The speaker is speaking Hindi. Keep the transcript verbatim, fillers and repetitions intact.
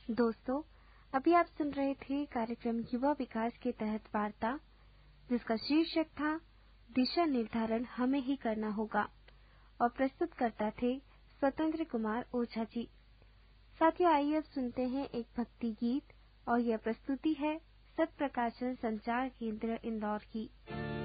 दोस्तों, अभी आप सुन रहे थे कार्यक्रम युवा विकास के तहत वार्ता, जिसका शीर्षक था दिशा निर्धारण हमें ही करना होगा और प्रस्तुत करता थे स्वतंत्र कुमार ओझा जी। साथियों, आइए अब सुनते हैं एक भक्ति गीत और यह प्रस्तुति है सत प्रकाशन संचार केंद्र इंदौर की।